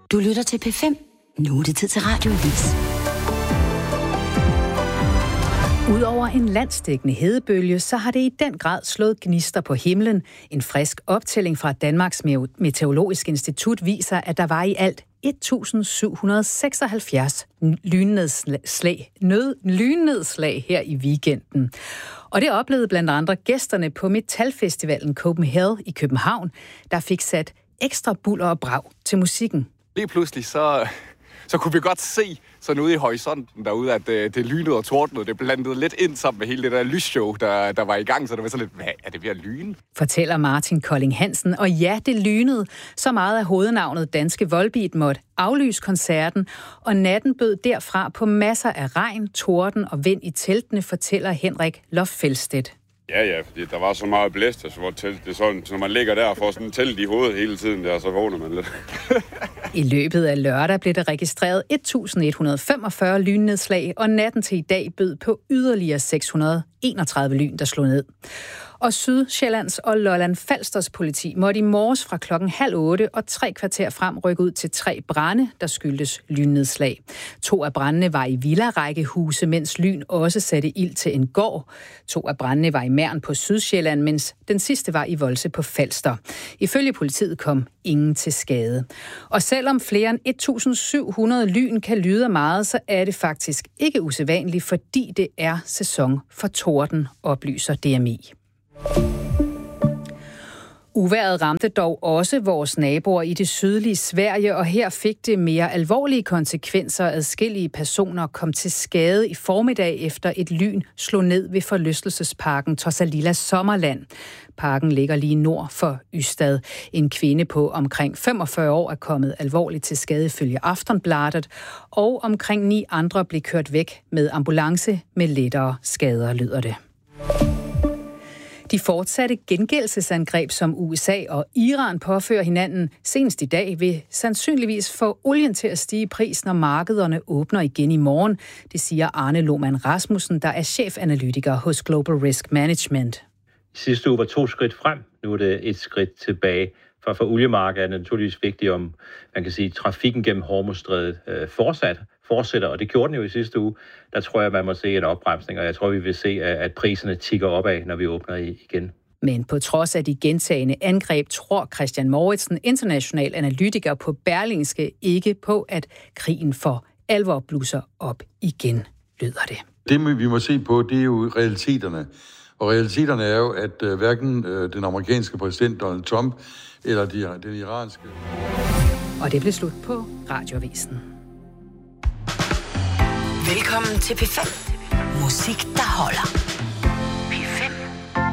Du lytter til P5. Nu er det tid til Radioavis. Udover en landsdækkende hedebølge, så har det i den grad slået gnister på himlen. En frisk optælling fra Danmarks Meteorologiske Institut viser, at der var i alt 1776 lynnedslag her i weekenden. Og det oplevede blandt andre gæsterne på Metalfestivalen Copenhagen i København, der fik sat ekstra buller og brag til musikken. Lige pludselig så kunne vi godt se sådan ude i horisonten derude, at det lynede og tordnede. Det blandede lidt ind sammen med hele det der lysshow, der var i gang. Så det var sådan lidt, hvad er det ved at lyne? Fortæller Martin Kolding Hansen. Og ja, det lynede. Så meget af hovednavnet Danske Volbeat måtte aflyse koncerten. Og natten bød derfra på masser af regn, torden og vind i teltene, fortæller Henrik Loffelstedt. Ja, fordi der var så meget blæst, hvor telt, det er sådan, så man ligger der og får sådan en telt i hovedet hele tiden, der, så vågner man lidt. I løbet af lørdag blev der registreret 1145 lynnedslag, og natten til i dag bød på yderligere 631 lyn, der slog ned. Og Sydsjællands og Lolland-Falsters politi måtte i morges fra 7:30 og 3 kvarter frem rykke ud til 3 brande, der skyldtes lynnedslag. 2 af brandene var i villarækkehuse, mens lyn også satte ild til en gård. 2 af brandene var i Mern på Sydsjælland, mens den sidste var i Volse på Falster. Ifølge politiet kom ingen til skade. Og selvom flere end 1700 lyn kan lyde meget, så er det faktisk ikke usædvanligt, fordi det er sæson for torden, oplyser DMI. Uvejret ramte dog også vores naboer i det sydlige Sverige, og her fik det mere alvorlige konsekvenser. Adskillige personer kom til skade i formiddag efter et lyn slog ned ved forlystelsesparken Tossalilla Sommerland. Parken ligger lige nord for Ystad. En kvinde på omkring 45 år er kommet alvorligt til skade ifølge Aftonbladet, og omkring 9 andre blev kørt væk med ambulance med lettere skader, lyder det. De fortsatte gengældelsesangreb, som USA og Iran påfører hinanden senest i dag, vil sandsynligvis få olien til at stige i pris, når markederne åbner igen i morgen. Det siger Arne Lohmann Rasmussen, der er chefanalytiker hos Global Risk Management. I sidste uge var 2 skridt frem, nu er det 1 skridt tilbage. For oliemarkedet er det naturligvis vigtigt, om man kan sige, trafikken gennem Hormuzstrædet fortsætter, og det gjorde den jo i sidste uge. Der tror jeg, man må se en opbremsning, og jeg tror, vi vil se, at priserne tikker opad, når vi åbner igen. Men på trods af de gentagne angreb, tror Christian Mouritsen, international analytiker på Berlingske, ikke på, at krigen for alvor blusser op igen, lyder det. Det, vi må se på, det er jo realiteterne. Og realiteterne er jo, at hverken den amerikanske præsident Donald Trump eller den iranske... Og det blev slut på Radioavisen. Velkommen til P5. Musik, der holder.